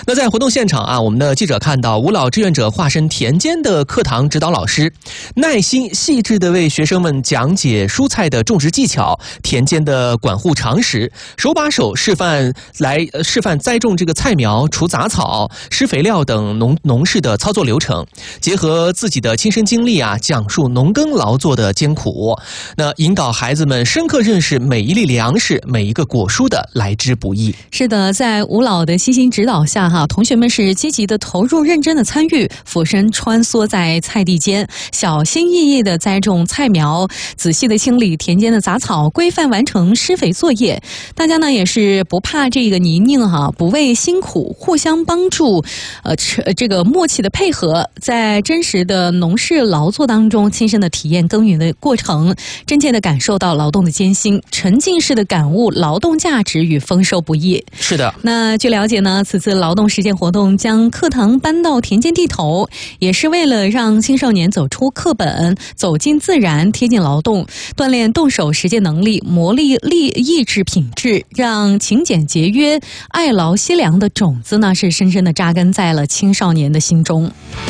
那在活动现场啊，我们的记者看到，吴老志愿者化身田间的课堂指导老师，耐心细致地为学生们讲解蔬菜的种植技巧、田间的管护常识，手把手示范栽种这个菜苗、除杂草、施肥料等农事的操作流程，结合自己的亲身经历啊，讲述农耕劳作的艰苦，那引导孩子们深刻认识每一粒粮食、每一个果蔬的来之不易。 是的，在吴老的悉心指导下同学们是积极的投入、认真的参与，俯身穿梭在菜地间，小心翼翼的栽种菜苗，仔细的清理田间的杂草，规范完成施肥作业。大家呢也是不怕这个泥泞不畏辛苦，互相帮助，这个默契的配合，在真实的农事劳作当中，亲身的体验耕耘的过程，真切的感受到劳动的艰辛，沉浸式的感悟劳动价值与丰收不易。 是的， 那据了解呢，此次劳动实践活动将课堂搬到田间地头，也是为了让青少年走出课本，走进自然，贴近劳动，锻炼动手实践能力，磨砺意志品质，让勤俭节约、爱劳惜良的种子呢，是深深地扎根在了青少年的心中。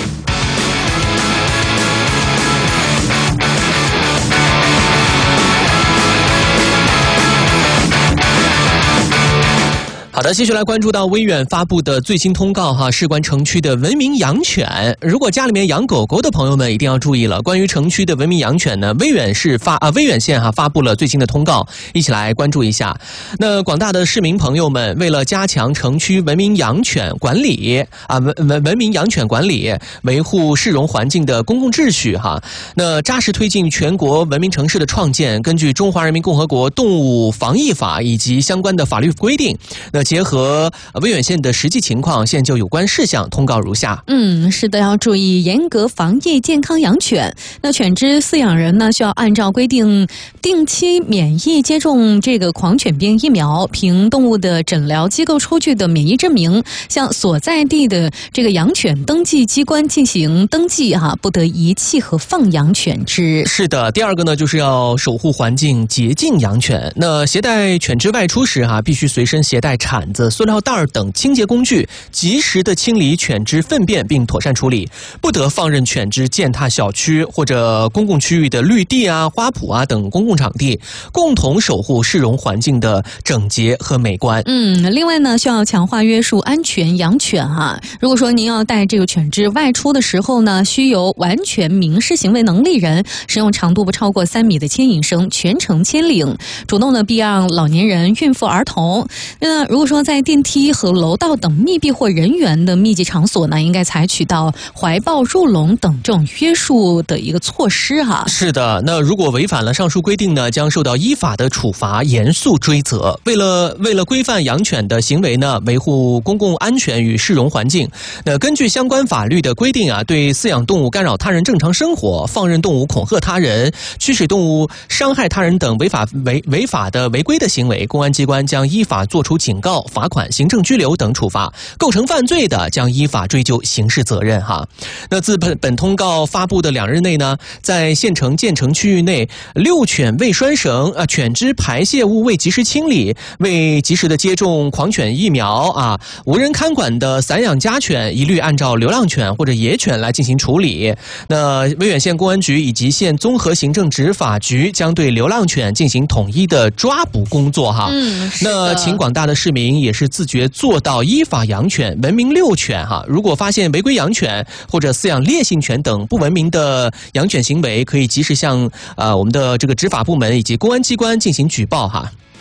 好的，继续来关注到威远发布的最新通告事关城区的文明养犬。如果家里面养狗狗的朋友们一定要注意了，关于城区的文明养犬呢，威远县发布了最新的通告，一起来关注一下。那广大的市民朋友们，为了加强城区文明养犬管理文明养犬管理，维护市容环境的公共秩序那扎实推进全国文明城市的创建，根据《中华人民共和国动物防疫法》以及相关的法律规定，那结合威远县的实际情况，现就有关事项通告如下。 是的，要注意严格防疫健康养犬。那犬只饲养人呢，需要按照规定定期免疫接种这个狂犬病疫苗，凭动物的诊疗机构出具的免疫证明，向所在地的这个养犬登记机关进行登记不得遗弃和放养犬只。 是的，第二个呢，就是要守护环境，洁净养犬。那携带犬只外出时必须随身携带铲子、塑料袋等清洁工具，及时的清理犬只粪便并妥善处理，不得放任犬只践踏小区或者公共区域的绿地花圃等公共场地，共同守护市容环境的整洁和美观。 另外呢，需要强化约束安全养犬如果说您要带这个犬只外出的时候呢，需由完全民事行为能力人使用长度不超过3米的牵引绳全程牵领，主动的避让老年人、孕妇、儿童。那如果说在电梯和楼道等密闭或人员的密集场所呢，应该采取到怀抱入笼等这种约束的一个措施是的，那如果违反了上述规定呢，将受到依法的处罚，严肃追责。为了规范养犬的行为呢，维护公共安全与市容环境，那根据相关法律的规定对饲养动物干扰他人正常生活、放任动物恐吓他人、驱使动物伤害他人等违法的违规的行为，公安机关将依法作出警告、罚款、行政拘留等处罚，构成犯罪的将依法追究刑事责任那自本通告发布的2日内呢，在县城建成区域内，遛犬未拴绳犬只排泄物未及时清理、未及时的接种狂犬疫苗无人看管的散养家犬，一律按照流浪犬或者野犬来进行处理。那威远县公安局以及县综合行政执法局将对流浪犬进行统一的抓捕工作那请广大的市民也是自觉做到依法养犬、文明遛犬如果发现违规养犬或者饲养烈性犬等不文明的养犬行为，可以及时向我们的这个执法部门以及公安机关进行举报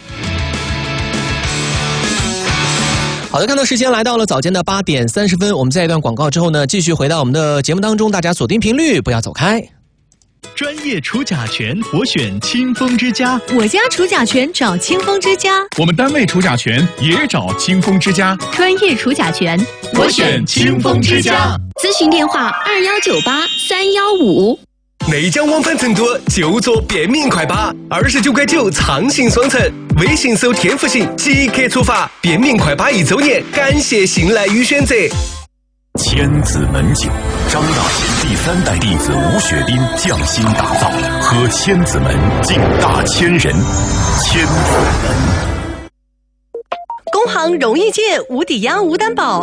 好的，看到时间来到了早间的8点30分，我们在一段广告之后呢，继续回到我们的节目当中，大家锁定频率，不要走开。 专业除甲醛，我选清风之家。 我家除甲醛找清风之家。 我们单位除甲醛也找清风之家。 专业除甲醛， 我选清风之家。 咨询电话2198-315。 内江网粉成都就做便民快八，29.9畅行双层。微信搜天府行即刻出发，便民快八1周年，感谢信赖与选择。 千子门酒，张大贤第3代弟子吴雪斌匠心打造，喝千子门敬大千人。千子门， 工行容易借，无抵押无担保。